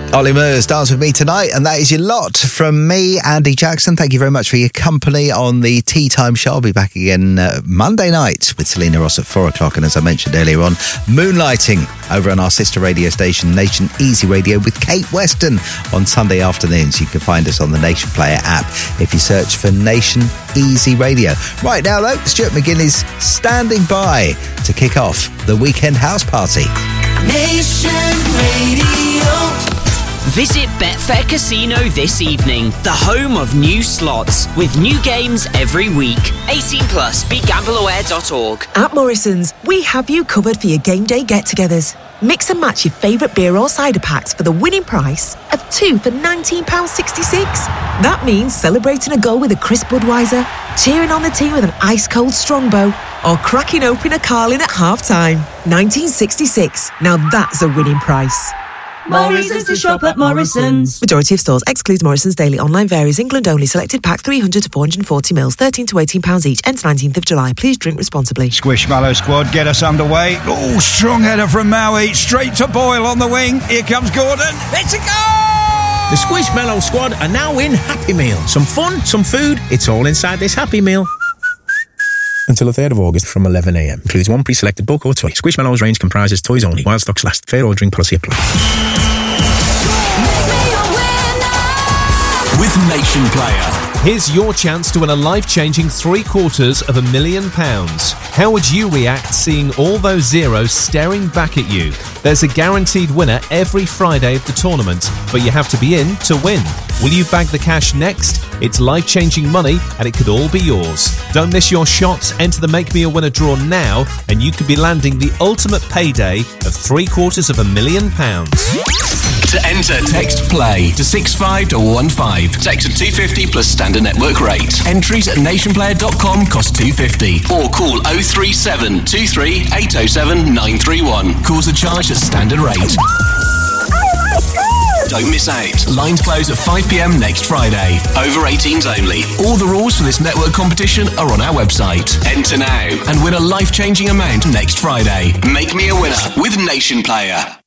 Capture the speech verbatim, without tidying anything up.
Ollie Murs, Dance With Me Tonight, and that is your lot from me, Andy Jackson. Thank you very much for your company on the Tea Time Show. I'll be back again uh, Monday night with Selena Ross at four o'clock, and as I mentioned earlier on, moonlighting over on our sister radio station, Nation Easy Radio, with Kate Weston on Sunday afternoons. You can find us on the Nation Player app if you search for Nation Easy Radio. Right now, though, Stuart McGinn is standing by to kick off the weekend house party. Nation Radio. Visit Betfair Casino this evening, the home of new slots, with new games every week. eighteen plus, be gamble aware dot org. At Morrison's, we have you covered for your game day get-togethers. Mix and match your favourite beer or cider packs for the winning price of two for nineteen pounds sixty-six. That means celebrating a goal with a crisp Budweiser, cheering on the team with an ice-cold Strongbow, or cracking open a Carling at half-time. nineteen sixty-six. Now that's a winning price. Morrison's to shop at Morrison's. Majority of stores excludes Morrison's daily online varies. England only. Selected packs three hundred to four hundred forty mils, thirteen to eighteen pounds each. Ends nineteenth of July. Please drink responsibly. Squishmallow squad, get us underway. Oh, strong header from Maui. Straight to Boyle on the wing. Here comes Gordon. It's a goal! The Squishmallow squad are now in Happy Meal. Some fun, some food. It's all inside this Happy Meal. Until the third of August from eleven a m. Includes one pre-selected book or toy. Squishmallows range comprises toys only. While stocks last. Fair ordering policy applies. With Nation Player. Here's your chance to win a life-changing three quarters of a million pounds. How would you react seeing all those zeros staring back at you? There's a guaranteed winner every Friday of the tournament, but you have to be in to win. Will you bag the cash next? It's life-changing money, and it could all be yours. Don't miss your shot. Enter the Make Me a Winner draw now, and you could be landing the ultimate payday of three quarters of a million pounds. To enter, text PLAY to six five one one five. Text at two fifty plus standard network rate. Entries at nation player dot com cost two fifty. Or call oh three seven two three eight oh seven nine three one. Calls are charged at standard rate. Don't miss out. Lines close at five p m next Friday. Over eighteens only. All the rules for this network competition are on our website. Enter now and win a life-changing amount next Friday. Make me a winner with Nation Player.